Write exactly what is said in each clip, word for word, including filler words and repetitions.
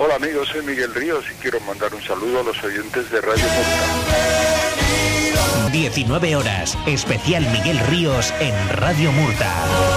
Hola amigos, soy Miguel Ríos y quiero mandar un saludo a los oyentes de Radio Murta. diecinueve horas, especial Miguel Ríos en Radio Murta.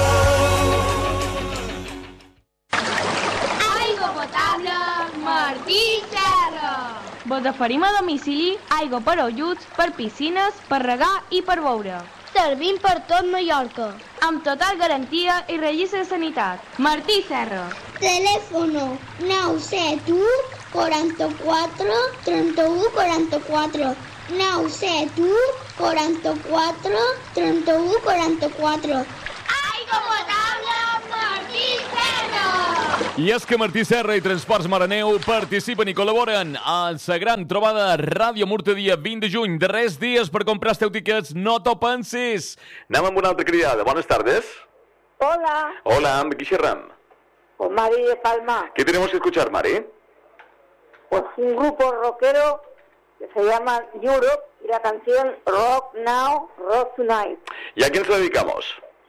Aigua potable, Martí Serra. Vos oferim a domicili aigua per ajuts, per piscines, per regar i per beure. Servim per tot Mallorca. Amb total garantia i registre de sanitat. Martí Serra. Teléfono nou set u quaranta-quatre trenta-u quaranta-quatre. nou set u quaranta-quatre trenta-u quaranta-quatre. Aigua potable, Martí Serra. I és que Martí Serra i Transports Maraneu participen i col·laboren a la gran trobada Ràdio Murta dia vint de juny. Darrers dies per comprar els teus tiquets, no t'ho pensis. Anem amb una altra criada. Buenas tardes. Hola. Hola, amb qui xerram? Con Mari de Palma. ¿Qué tenemos que escuchar, Mari? Pues un grupo rockero que se llama Europe y la canción Rock Now, Rock Tonight. ¿Y a quién se lo dedicamos?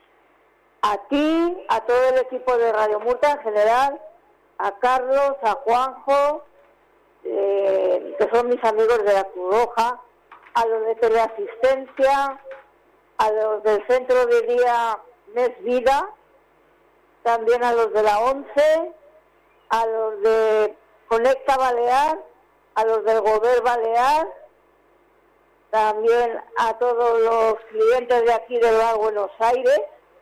A ti, a todo el equipo de Radio Murta en general, a Carlos, a Juanjo, eh, que son mis amigos de la Cruz Roja, a los de Teleasistencia, a los del Centro de Día Mes Vida, también a los de la ONCE, a los de Conecta Balear, a los del Gober Balear, también a todos los clientes de aquí del Bar Buenos Aires,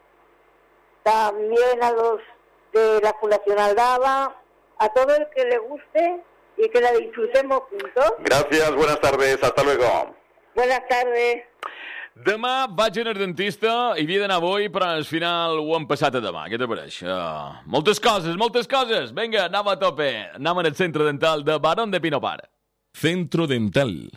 también a los de la Fundación Aldaba, a todo el que le guste y que la disfrutemos juntos. Gracias, buenas tardes, hasta luego. Buenas tardes. Demà vaig anar al dentista i havia d'anar avui, però al final ho hem passat a demà. Què te pareix? Uh, moltes coses, moltes coses. Vinga, anem a tope. Anem al centre dental de Barón de Pinopar. Centro Dental.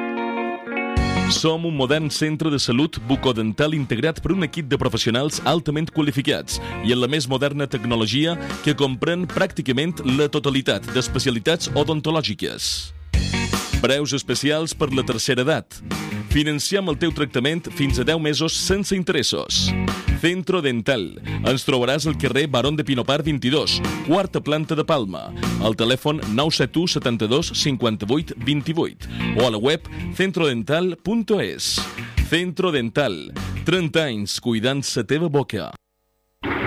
Som un modern centre de salut bucodental integrat per un equip de professionals altament qualificats i en la més moderna tecnologia que comprèn pràcticament la totalitat d'especialitats odontològiques. Preus especials per la tercera edat. Financiem el teu tractament fins a deu mesos sense interessos. Centro Dental. Ens trobaràs al carrer Barón de Pinopar vint-i-dos, quarta planta de Palma. Al telèfon nou set u setanta-dos cinquanta-vuit vint-i-vuit o a la web centrodental punt es. Centro Dental. trenta anys cuidant la teva boca.